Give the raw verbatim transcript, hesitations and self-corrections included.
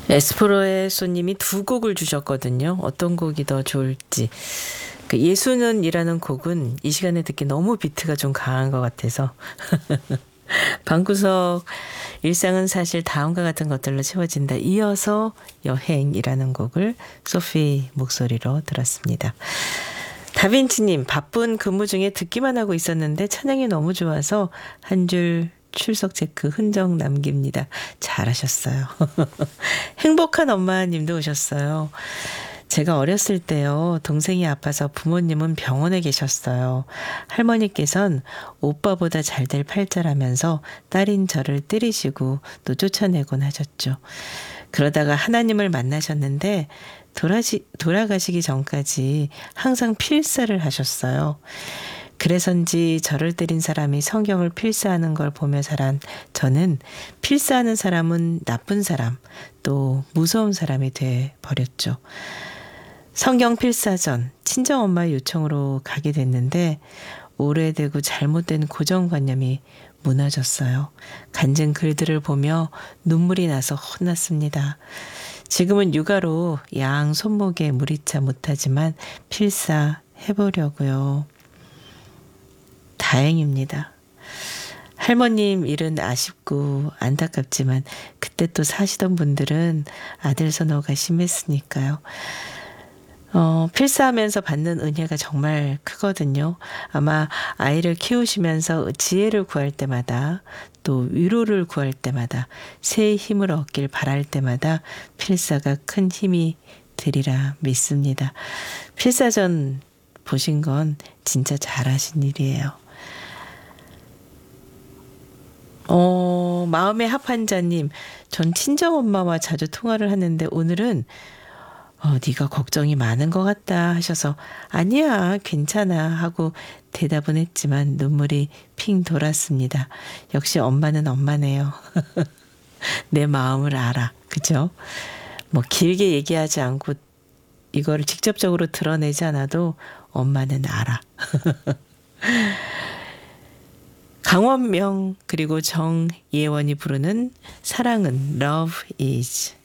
에스프로의 손님이 두 곡을 주셨거든요. 어떤 곡이 더 좋을지. 그 예수는이라는 곡은 이 시간에 듣기 너무 비트가 좀 강한 것 같아서 방구석 일상은 사실 다음과 같은 것들로 채워진다. 이어서 여행이라는 곡을 소피 목소리로 들었습니다. 다빈치님, 바쁜 근무 중에 듣기만 하고 있었는데 찬양이 너무 좋아서 한 줄 출석 체크 흔적 남깁니다. 잘하셨어요. 행복한 엄마님도 오셨어요. 제가 어렸을 때요, 동생이 아파서 부모님은 병원에 계셨어요. 할머니께선 오빠보다 잘 될 팔자라면서 딸인 저를 때리시고 또 쫓아내곤 하셨죠. 그러다가 하나님을 만나셨는데 돌아시, 돌아가시기 전까지 항상 필사를 하셨어요. 그래서인지 저를 때린 사람이 성경을 필사하는 걸 보며 자란 저는 필사하는 사람은 나쁜 사람, 또 무서운 사람이 돼 버렸죠. 성경 필사전 친정엄마 요청으로 가게 됐는데 오래되고 잘못된 고정관념이 무너졌어요. 간증 글들을 보며 눈물이 나서 혼났습니다. 지금은 육아로 양 손목에 물이 차 못하지만 필사해보려고요. 다행입니다. 할머님 일은 아쉽고 안타깝지만 그때 또 사시던 분들은 아들 선호가 심했으니까요. 어, 필사하면서 받는 은혜가 정말 크거든요. 아마 아이를 키우시면서 지혜를 구할 때마다 또 위로를 구할 때마다 새 힘을 얻길 바랄 때마다 필사가 큰 힘이 되리라 믿습니다. 필사전 보신 건 진짜 잘하신 일이에요. 어, 마음의 합한자님, 전 친정엄마와 자주 통화를 하는데 오늘은 어, 네가 걱정이 많은 것 같다 하셔서 아니야 괜찮아 하고 대답은 했지만 눈물이 핑 돌았습니다. 역시 엄마는 엄마네요. 내 마음을 알아. 그죠? 뭐 길게 얘기하지 않고 이거를 직접적으로 드러내지 않아도 엄마는 알아. 강원명 그리고 정예원이 부르는 사랑은 Love is